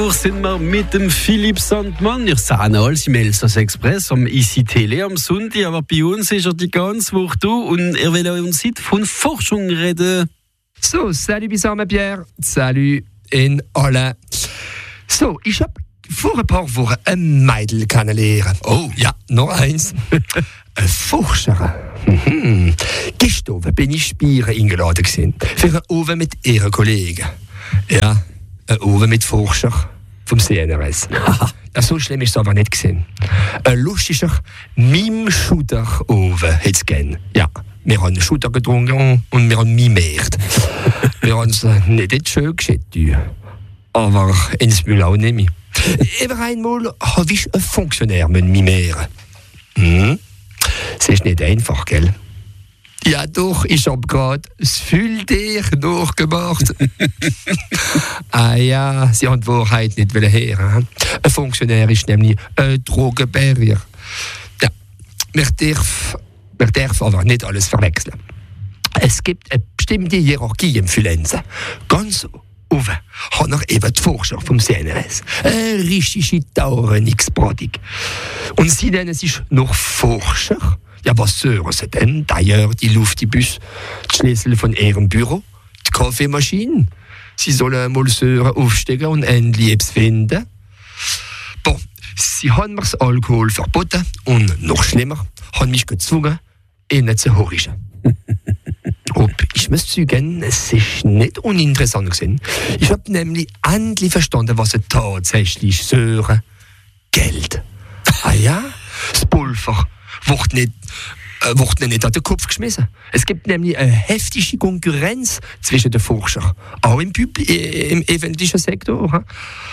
Sind wir mit dem Philipp Sandmann. Wir sahen alles im Elsass Express am ICTele am Sonntag, aber bei uns ist er die ganze Woche da und er will uns heute von Forschung reden. So, salut zusammen Pierre, salut in alle. So, ich habe vor ein paar Wochen ein Mädel kennengelernt. Oh, ja, noch eins. Ein Forscher. Gestern bin ich Spieren eingeladen gewesen. Für einen Ofen mit ihren Kollegen. Ja, ein Ofen mit Forscher vom CNRS. Ja, so schlimm ist es aber nicht gewesen. Ein lustiger Mime-Shooter-Ofen hat es gegeben. Ja, wir haben einen Shooter getrunken und wir haben mimiert. Wir haben es nicht schön geschickt, aber ins Müll auch nicht mehr. Eben einmal habe ich einen Funktionär mimieren. Das ist nicht einfach, gell? Ja doch, ich habe gerade das Fühl dich nachgemacht. Ah ja, Sie haben die Wahrheit nicht hören. Ein Funktionär ist nämlich ein Drogenbarrier. Ja, man darf aber nicht alles verwechseln. Es gibt eine bestimmte Hierarchie im Fluenzen. Ganz oben hat er eben die Forscher vom CNRS. Eine richtige Taurenix-Pratik. Und sie nennen sich noch Forscher. Ja, was sören sie denn? D'ailleurs, die Luftibus, die Schlüssel von ihrem Büro, die Kaffeemaschine. Sie sollen mal sören aufsteigen und endlich etwas finden. Bon, sie haben mir das Alkohol verboten und noch schlimmer, haben mich gezwungen, ihnen zu horchen. Ob ich muss zugeben, es ist nicht uninteressant gewesen. Ich habe nämlich endlich verstanden, was sie tatsächlich sören. Geld. Ah ja, das Pulver wird nicht an den Kopf geschmissen. Es gibt nämlich eine heftige Konkurrenz zwischen den Forschern, auch im öffentlichen Sektor.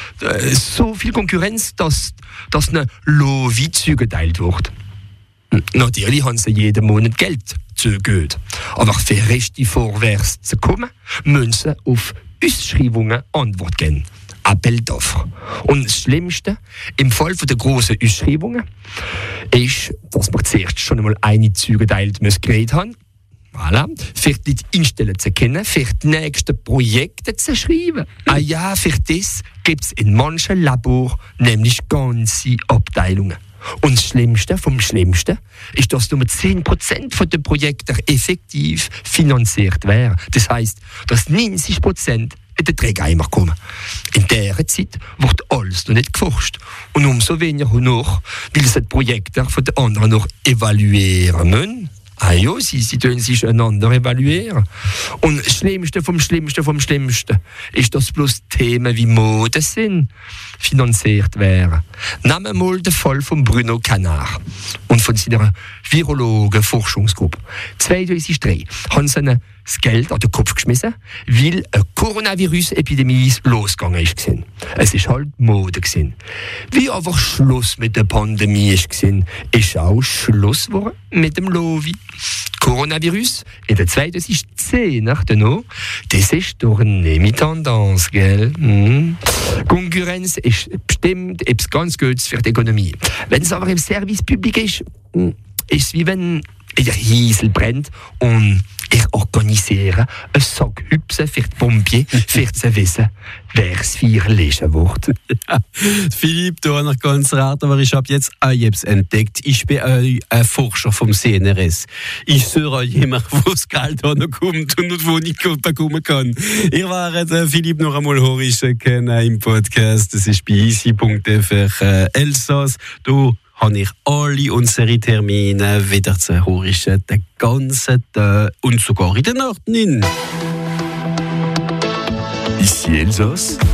So viel Konkurrenz, dass eine Lovi zugeteilt wird. Natürlich haben sie jeden Monat Geld zugegeben. Aber für richtig vorwärts zu kommen, müssen sie auf Ausschreibungen Antwort geben. Appel d'offres. Und das Schlimmste im Fall der grossen Ausschreibungen ist, dass wir zuerst schon einmal eine zugeteilt geredet haben. Voilà. Für die Instellen zu kennen, für die nächsten Projekte zu schreiben. Ah ja, für das gibt es in manchen Laboren nämlich ganze Abteilungen. Und das Schlimmste vom Schlimmsten ist, dass nur 10% der Projekte effektiv finanziert werden. Das heisst, dass 90% in den Trägereimer kommen. In dieser Zeit wird alles noch nicht geforscht. Und umso weniger noch, weil sie die Projekte von den anderen noch evaluieren müssen. Ah ja, sie tun sich einander evaluieren. Und das Schlimmste vom Schlimmsten ist, dass bloß Themen wie Mode sind, finanziert werden. Nehmen wir mal den Fall von Bruno Canard und von seiner Virologen-Forschungsgruppe. 2003 haben sie das Geld an den Kopf geschmissen, weil eine Coronavirus-Epidemie losgegangen ist. Es war halt Mode. Wie aber Schluss mit der Pandemie war, ist auch Schluss geworden mit dem Lovi. Coronavirus in der 2010 noch, das ist doch eine neue Tendenz, gell? Konkurrenz ist bestimmt etwas ganz Gutes für die Ökonomie. Wenn es aber im Service public ist es wie wenn der Hiesel brennt und ich organisiere einen Sack Hübsen für die Pompier, für zu wissen, wer es für lesen wird. Ja, Philipp, du hast noch ganz rat, aber ich habe jetzt auch etwas entdeckt. Ich bin ein Forscher vom CNRS. Ich suche euch immer, wo das Geld noch kommt und wo ich bekommen kann. Ihr wart Philipp noch einmal horchen können im Podcast. Das ist bei easy.fr Elsass. Du habe ich alle unsere Termine wieder zu horchen, den ganzen Tag und sogar in der Nacht. Ici Elsass.